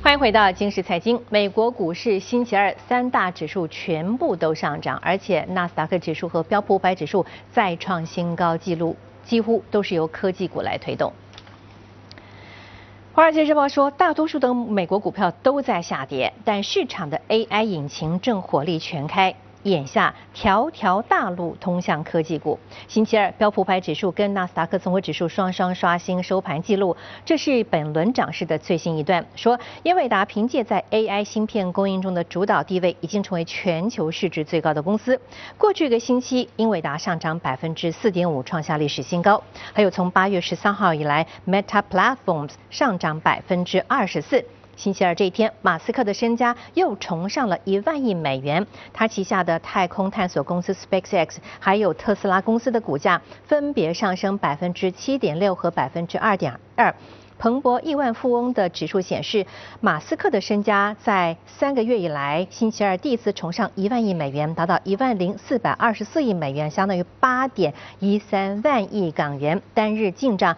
欢迎回到今时财经。美国股市星期二三大指数全部都上涨，而且纳斯达克指数和标普500指数再创新高纪录，几乎都是由科技股来推动。华尔街日报说，大多数的美国股票都在下跌，但市场的 AI 引擎正火力全开。眼下条条大路通向科技股。星期二，标普500指数跟纳斯达克综合指数双双刷新收盘纪录，这是本轮涨势的最新一段。说，英伟达凭借在 AI 芯片供应中的主导地位，已经成为全球市值最高的公司。过去一个星期，英伟达上涨4.5%，创下历史新高。还有从8月13号以来 ，Meta Platforms 上涨24%。星期二这一天，马斯克的身家又重上了1万亿美元。他旗下的太空探索公司 SpaceX 还有特斯拉公司的股价分别上升7.6%和2.2%。彭博亿万富翁的指数显示，马斯克的身家在3个月以来，星期二第一次重上1万亿美元，达到10424亿美元，相当于8.13万亿港元，单日进账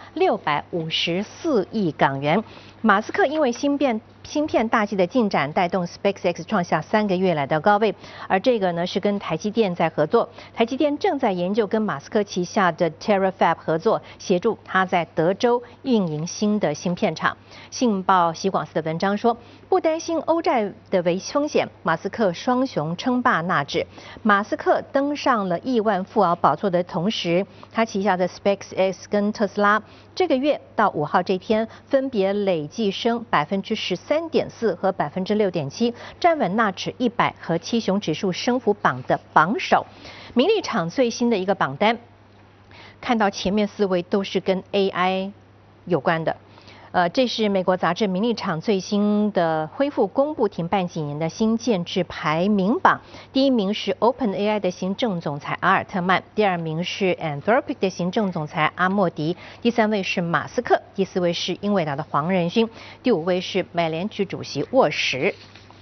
654亿港元。马斯克因为芯片大计的进展，带动 SpaceX 创下3个月来的高位，而这个呢是跟台积电在合作。台积电正在研究跟马斯克旗下的 TerraFab 合作，协助他在德州运营新的芯片厂。信报西广司的文章说，不担心欧债的风险，马斯克双雄称霸纳指。马斯克登上了亿万富豪宝座的同时，他旗下的 SpaceX 跟特斯拉这个月到5号这天分别累计升13.4%和6.7%，站稳纳指100和七雄指数升幅榜的榜首。名利场最新的一个榜单，看到前面4位都是跟 AI 有关的。这是美国杂志《名利场》最新的恢复公布停办几年的新建制排名榜。第一名是 OpenAI 的行政总裁阿尔特曼，第2名是 Anthropic 的行政总裁阿莫迪，第3位是马斯克，第4位是英伟达的黄仁勋，第5位是美联储主席沃什。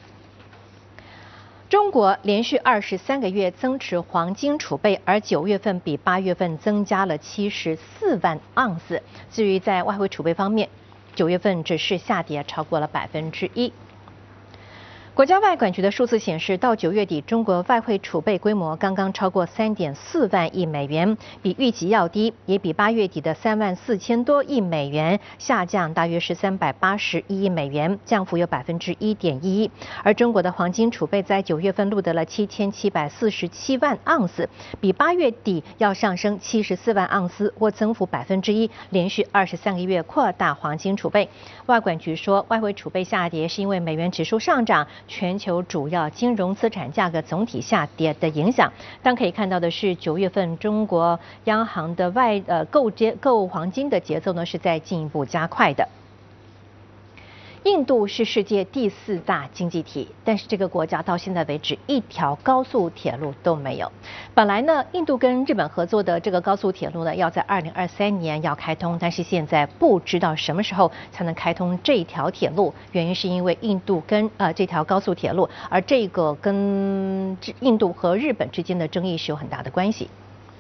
中国连续23个月增持黄金储备，而9月份比8月份增加了74万盎司。至于在外汇储备方面，9月份只是下跌超过了1%。国家外管局的数字显示，到9月底，中国外汇储备规模刚刚超过3.4万亿美元，比预期要低，也比8月底的3万4千多亿美元下降，大约是381亿美元，降幅有1.11%。而中国的黄金储备在9月份录得了7747万盎司，比8月底要上升74万盎司，或增幅1%，连续23个月扩大黄金储备。外管局说，外汇储备下跌是因为美元指数上涨，全球主要金融资产价格总体下跌的影响。但可以看到的是，9月份中国央行的购黄金的节奏呢是在进一步加快的。印度是世界第4大经济体，但是这个国家到现在为止一条高速铁路都没有。本来呢，印度跟日本合作的这个高速铁路呢，要在2023年要开通，但是现在不知道什么时候才能开通这条铁路。原因是因为印度跟这条高速铁路，而这个跟印度和日本之间的争议是有很大的关系。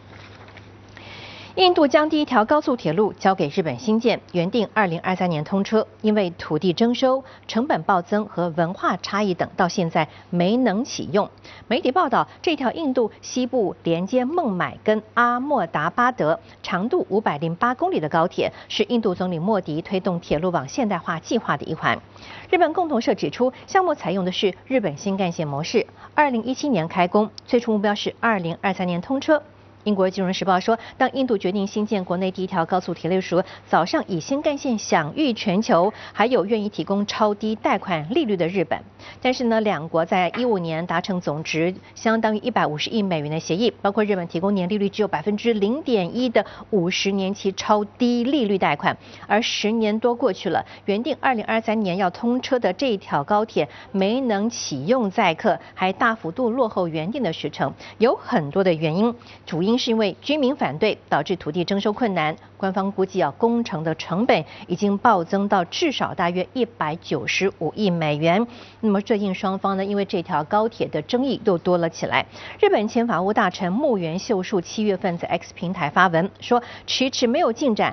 印度将第一条高速铁路交给日本新建，原定2023年通车，因为土地征收、成本暴增和文化差异等，到现在没能启用。媒体报道，这条印度西部连接孟买跟阿莫达巴德，长度508公里的高铁，是印度总理莫迪推动铁路网现代化计划的一环。日本共同社指出，项目采用的是日本新干线模式，2017年开工，最初目标是2023年通车。英国金融时报说，当印度决定新建国内第一条高速铁路时，早上以新干线享誉全球，还有愿意提供超低贷款利率的日本。但是呢，两国在2015年达成总值相当于150亿美元的协议，包括日本提供年利率只有0.1%的50年期超低利率贷款。而10年多过去了，原定2023年要通车的这条高铁没能启用载客，还大幅度落后原定的时程，有很多的原因，主因是因为居民反对，导致土地征收困难。官方估计工程的成本已经暴增到至少大约195亿美元。那么最近双方呢，因为这条高铁的争议又多了起来。日本前法务大臣木原秀树7月份在 X 平台发文说，迟迟没有进展，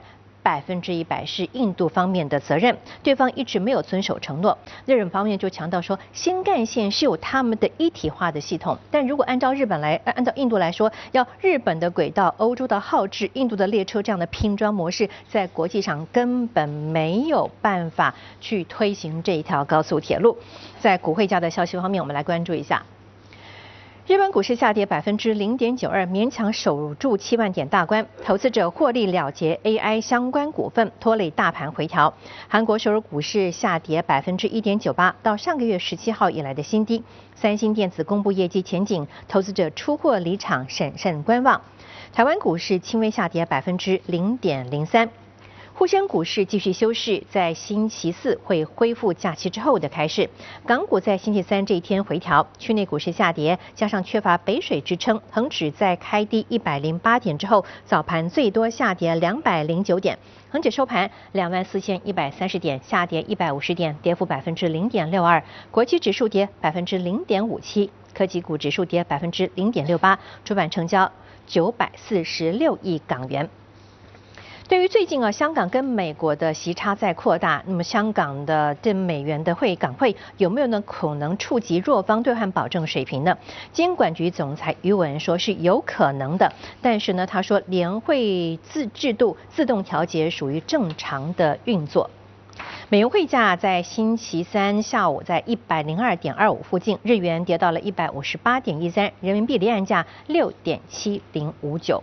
100%是印度方面的责任，对方一直没有遵守承诺。日本方面就强调说，新干线是有他们的一体化的系统，但如果按照印度来说，要日本的轨道、欧洲的号志、印度的列车这样的拼装模式，在国际上根本没有办法去推行这一条高速铁路。在股汇价的消息方面，我们来关注一下。日本股市下跌0.92%，勉强守住7万点大关。投资者获利了结 AI 相关股份，拖累大盘回调。韩国首尔股市下跌1.98%，到上个月17号以来的新低。三星电子公布业绩前景，投资者出货离场，审慎观望。台湾股市轻微下跌0.03%。沪深股市继续休市，在星期四会恢复假期之后的开市。港股在星期三这一天回调，区内股市下跌，加上缺乏北水支撑，恒指在开低108点之后，早盘最多下跌209点，恒指收盘24130点，下跌150点，跌幅0.62%。国际指数跌0.57%，科技股指数跌0.68%，主板成交946亿港元。对于最近香港跟美国的息差在扩大，那么香港的对美元的港汇有没有可能触及弱方兑换保证水平呢？监管局总裁余文说是有可能的，但是呢，他说联汇制度自动调节属于正常的运作。美元汇价在星期三下午在102.25附近，日元跌到了158.13，人民币离岸价6.7059。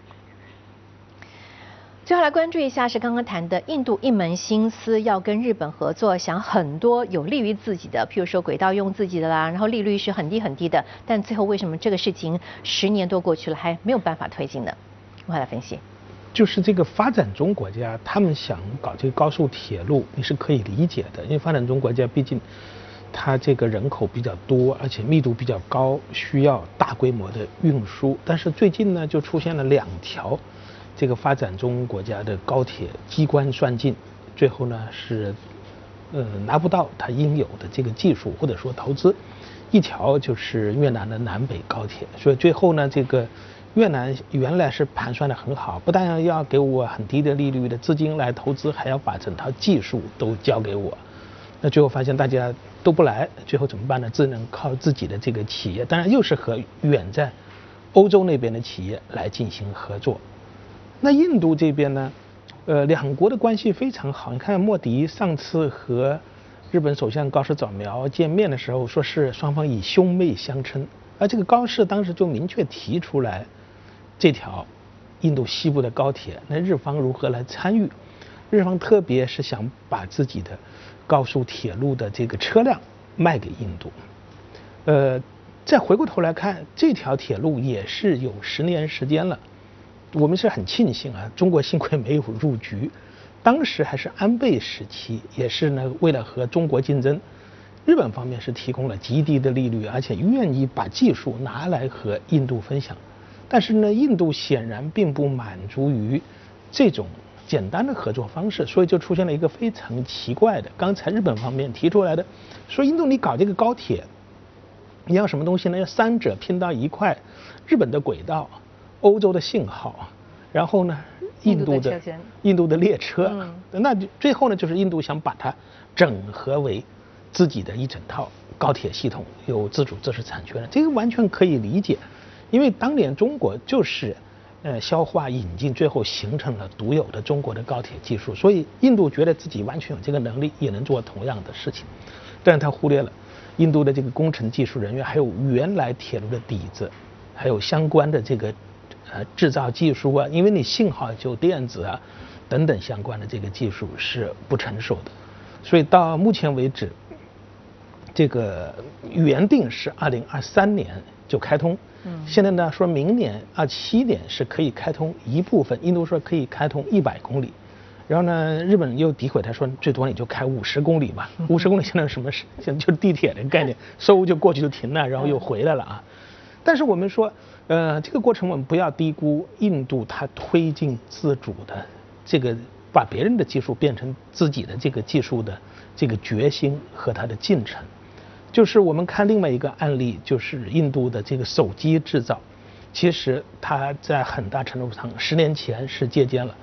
最后来关注一下是刚刚谈的印度一门心思要跟日本合作，想很多有利于自己的，譬如说轨道用自己的啦，然后利率是很低的，但最后为什么这个事情10年多过去了还没有办法推进呢？我来分析。 就是这个发展中国家，他们想搞这个高速铁路，你是可以理解的，因为发展中国家毕竟它这个人口比较多，而且密度比较高，需要大规模的运输。但是最近呢，就出现了2条这个发展中国家的高铁机关算尽，最后呢是拿不到它应有的这个技术或者说投资。一条就是越南的南北高铁，所以最后呢，这个越南原来是盘算的很好，不但要给我很低的利率的资金来投资，还要把整套技术都交给我。那最后发现大家都不来，最后怎么办呢？只能靠自己的这个企业，当然又是和远在欧洲那边的企业来进行合作。那印度这边呢，两国的关系非常好。你看莫迪上次和日本首相高市早苗见面的时候，说是双方以兄妹相称，而这个高市当时就明确提出来，这条印度西部的高铁，那日方如何来参与？日方特别是想把自己的高速铁路的这个车辆卖给印度。再回过头来看，这条铁路也是有10年时间了。我们是很庆幸啊，中国幸亏没有入局。当时还是安倍时期，也是呢为了和中国竞争，日本方面是提供了极低的利率，而且愿意把技术拿来和印度分享。但是呢，印度显然并不满足于这种简单的合作方式，所以就出现了一个非常奇怪的，刚才日本方面提出来的，说印度你搞这个高铁，你要什么东西呢？要3者拼到一块，日本的轨道，欧洲的信号，然后呢，印度的列车，那最后呢，就是印度想把它整合为自己的一整套高铁系统，有自主知识产权的，这个完全可以理解，因为当年中国就是消化引进，最后形成了独有的中国的高铁技术，所以印度觉得自己完全有这个能力，也能做同样的事情，但是他忽略了印度的这个工程技术人员，还有原来铁路的底子，还有相关的这个制造技术啊，因为你信号就电子啊等等相关的这个技术是不成熟的，所以到目前为止，这个原定是2023年就开通，现在呢说明年27年是可以开通一部分，印度说可以开通100公里，然后呢日本又诋毁他说最多你就开50公里吧，50公里现在什么事？现在就是地铁的概念，收就过去就停了，然后又回来了啊。但是我们说，这个过程我们不要低估印度它推进自主的这个把别人的技术变成自己的这个技术的这个决心和它的进程。就是我们看另外一个案例，就是印度的这个手机制造，其实它在很大程度上10年前是借鉴了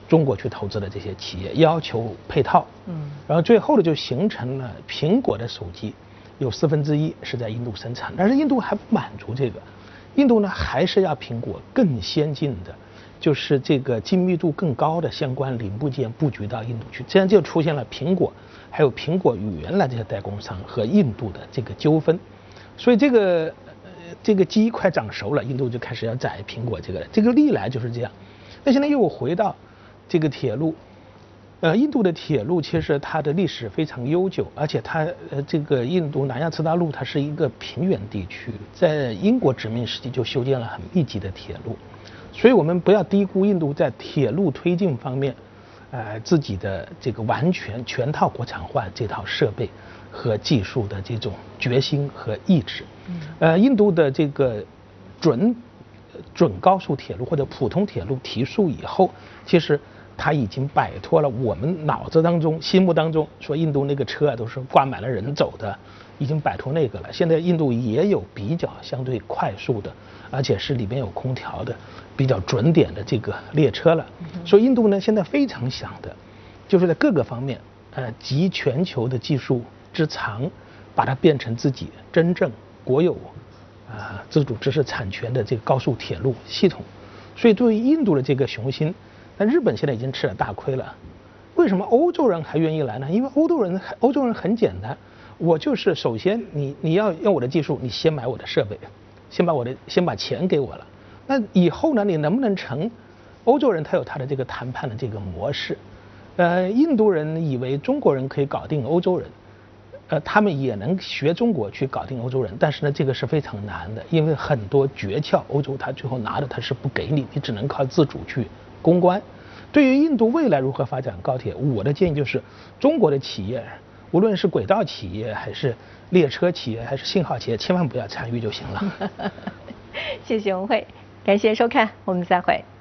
中国去投资的这些企业要求配套，然后最后呢就形成了苹果的手机有1/4是在印度生产，但是印度还不满足这个，印度呢还是要苹果更先进的，就是这个精密度更高的相关零部件布局到印度去，这样就出现了苹果还有苹果与原来这些代工商和印度的这个纠纷，所以这个鸡快长熟了，印度就开始要宰苹果这个历来就是这样。那现在又回到这个铁路，印度的铁路其实它的历史非常悠久，而且它这个印度南亚次大陆它是一个平原地区，在英国殖民时期就修建了很密集的铁路，所以我们不要低估印度在铁路推进方面，自己的这个全套国产化这套设备和技术的这种决心和意志。印度的这个准高速铁路或者普通铁路提速以后，其实它已经摆脱了我们脑子当中、心目当中说印度那个车都是挂满了人走的，已经摆脱那个了。现在印度也有比较相对快速的，而且是里面有空调的、比较准点的这个列车了。所以印度呢现在非常想的，就是在各个方面，集全球的技术之长，把它变成自己真正国有自主知识产权的这个高速铁路系统。所以对于印度的这个雄心，那日本现在已经吃了大亏了。为什么欧洲人还愿意来呢？因为欧洲人很简单，我就是首先你要用我的技术，你先买我的设备，先把钱给我了。那以后呢，你能不能成？欧洲人他有他的这个谈判的这个模式。印度人以为中国人可以搞定欧洲人。他们也能学中国去搞定欧洲人，但是呢，这个是非常难的，因为很多诀窍，欧洲他最后拿的他是不给你，你只能靠自主去攻关。对于印度未来如何发展高铁，我的建议就是，中国的企业，无论是轨道企业还是列车企业还是信号企业，千万不要参与就行了。 谢谢文慧，感谢收看，我们再会。